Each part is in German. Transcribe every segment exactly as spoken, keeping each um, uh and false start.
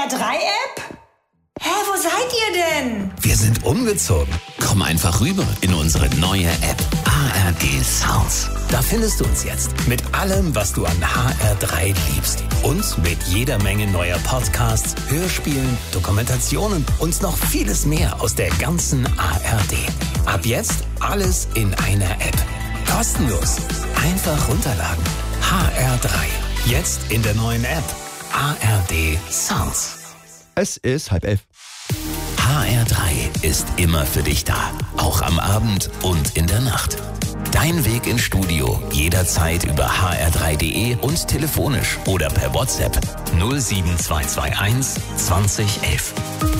R drei App? Hä, wo seid ihr denn? Wir sind umgezogen. Komm einfach rüber in unsere neue App H R D Sounds. Da findest du uns jetzt mit allem, was du an H R drei liebst. Und mit jeder Menge neuer Podcasts, Hörspielen, Dokumentationen und noch vieles mehr aus der ganzen A R D. Ab jetzt alles in einer App. Kostenlos. Einfach runterladen. H R drei. Jetzt in der neuen App A R D Sounds. Es ist halb elf. H R drei ist immer für dich da. Auch am Abend und in der Nacht. Dein Weg ins Studio jederzeit über h r drei punkt d e und telefonisch oder per WhatsApp null sieben zwei zwei eins zwanzig elf.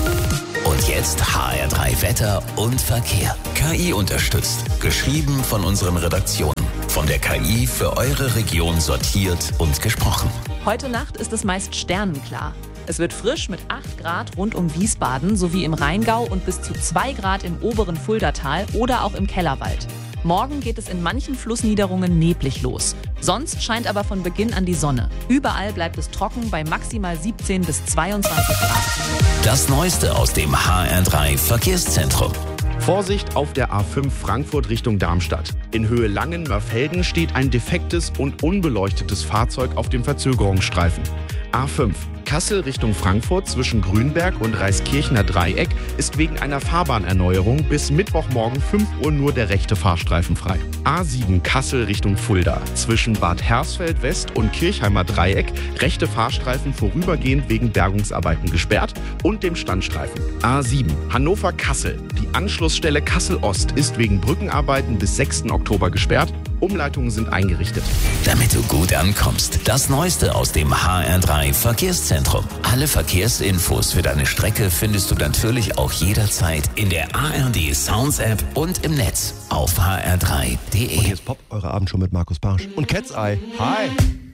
Und jetzt H R drei Wetter und Verkehr. K I unterstützt. Geschrieben von unseren Redaktionen. Von der K I für eure Region sortiert und gesprochen. Heute Nacht ist es meist sternenklar. Es wird frisch mit acht Grad rund um Wiesbaden sowie im Rheingau und bis zu zwei Grad im oberen Fuldatal oder auch im Kellerwald. Morgen geht es in manchen Flussniederungen neblig los. Sonst scheint aber von Beginn an die Sonne. Überall bleibt es trocken bei maximal siebzehn bis zweiundzwanzig Grad. Das Neueste aus dem H R drei Verkehrszentrum. Vorsicht auf der A fünf Frankfurt Richtung Darmstadt. In Höhe Langen-Mörfelden steht ein defektes und unbeleuchtetes Fahrzeug auf dem Verzögerungsstreifen. A fünf Kassel Richtung Frankfurt zwischen Grünberg und Reiskirchner Dreieck ist wegen einer Fahrbahnerneuerung bis Mittwochmorgen fünf Uhr nur der rechte Fahrstreifen frei. A sieben Kassel Richtung Fulda zwischen Bad Hersfeld West und Kirchheimer Dreieck rechte Fahrstreifen vorübergehend wegen Bergungsarbeiten gesperrt und dem Standstreifen. A sieben Hannover Kassel. Die Anschlussstelle Kassel Ost ist wegen Brückenarbeiten bis sechsten Oktober gesperrt. Umleitungen sind eingerichtet. Damit du gut ankommst, das Neueste aus dem H R drei Verkehrszentrum. Alle Verkehrsinfos für deine Strecke findest du natürlich auch jederzeit in der A R D Sounds App und im Netz auf h r drei punkt d e. Und hier ist Pop, eure Abendshow mit Markus Barsch und Cat's Eye. Hi!